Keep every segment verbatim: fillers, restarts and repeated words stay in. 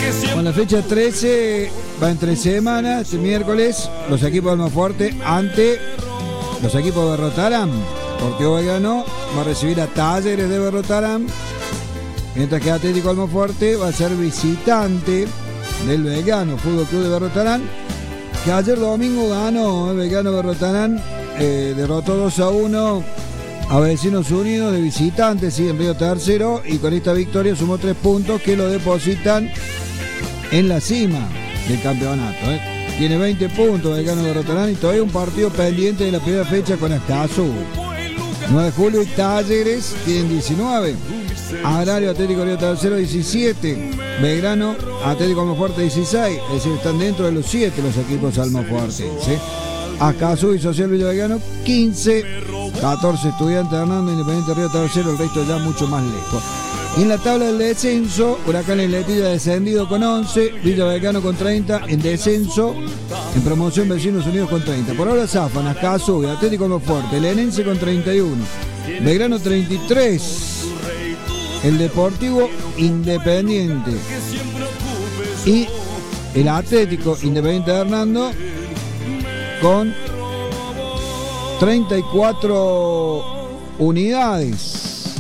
Con la fecha trece va en tres semanas, este miércoles, los equipos de Almafuerte ante los equipos de Berrotarán. Porteo Belgrano va a recibir a Talleres de Berrotarán, mientras que Atlético Almafuerte va a ser visitante del Belgrano Fútbol Club de Berrotarán, que ayer domingo ganó el Belgrano Berrotarán, eh, derrotó dos a uno a Vecinos Unidos de visitantes, sigue en Río Tercero, y con esta victoria sumó tres puntos que lo depositan en la cima del campeonato. ¿eh? Tiene veinte puntos Belgrano Berrotarán y todavía un partido pendiente de la primera fecha con Escazú. nueve de julio y Talleres tienen diecinueve. Agrario Atlético Río Tercero diecisiete. Belgrano Atlético Almafuerte dieciséis. Es decir, están dentro de los siete los equipos almafuartenses. Escazú y Social Villa Belgrano quince. catorce Estudiantes de Hernando, Independiente Río Tercero, el resto ya mucho más lejos. Y en la tabla del descenso, Huracán y Letilla descendido con once, Villa Belgrano con treinta, en descenso, en promoción Vecinos Unidos con treinta. Por ahora zafan Escazú y Atlético Almafuerte, Lenense con treinta y uno, Belgrano treinta y tres, el Deportivo Independiente y el Atlético Independiente de Hernando con treinta y cuatro unidades.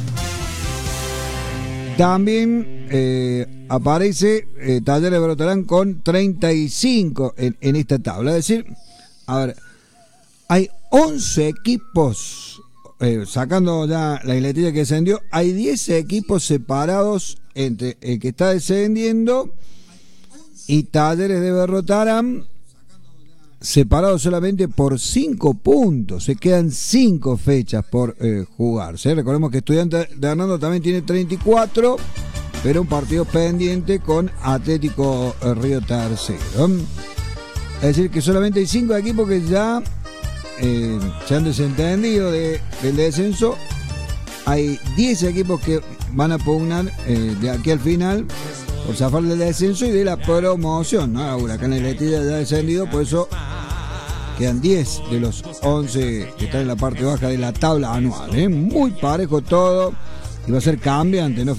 También eh, aparece eh, Talleres de Berrotarán con treinta y cinco en, en esta tabla. Es decir, a ver, hay once equipos, eh, sacando ya la Isletilla que descendió, hay diez equipos separados entre el que está descendiendo y Talleres de Berrotarán, separados solamente por cinco puntos. Se quedan cinco fechas por eh, jugarse. Recordemos que Estudiantes de Hernando también tiene treinta y cuatro, pero un partido pendiente con Atlético Río Tercero. Es decir, que solamente hay cinco equipos que ya eh, se han desentendido de, del descenso. Hay diez equipos que van a pugnar eh, de aquí al final por zafar del descenso y de la promoción, ¿no? Huracán y Letilla ya descendido, por eso quedan diez de los once que están en la parte baja de la tabla anual. ¿eh? Muy parejo todo y va a ser cambiante, ¿no?